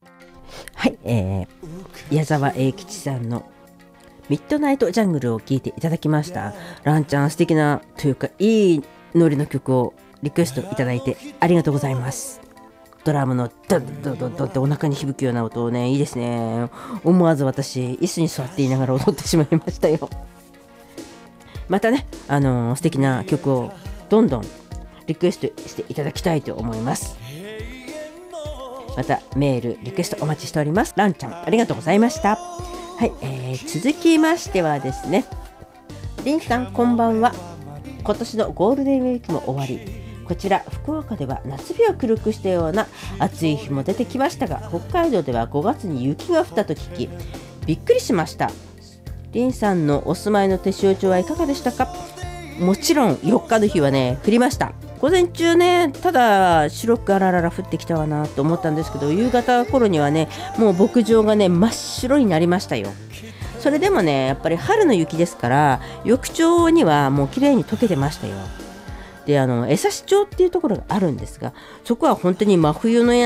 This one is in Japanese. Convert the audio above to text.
はい、矢沢永吉さんのミッドナイトジャングルを聴いていただきました。ランちゃん素敵なというかいいノリの曲をリクエストいただいてありがとうございます。ドラムのドッドッドッドッってお腹に響くような音をね、いいですね。思わず私椅子に座っていながら踊ってしまいましたよ。またね、素敵な曲をどんどんリクエストしていただきたいと思います。またメールリクエストお待ちしております。ランちゃんありがとうございました。はい、続きましてはですね、リンさんこんばんは。今年のゴールデンウィークも終わり、こちら福岡では夏日を記録したような暑い日も出てきましたが、北海道では5月に雪が降ったと聞きびっくりしました。リンさんのお住まいの手塩町はいかがでしたか？もちろん4日の日はね降りました。午前中ね、ただ白くあららら降ってきたわなと思ったんですけど、夕方頃にはねもう牧場がね真っ白になりましたよ。それでもねやっぱり春の雪ですから、翌朝にはもう綺麗に溶けてましたよ。で江差町っていうところがあるんですが、そこは本当に真冬の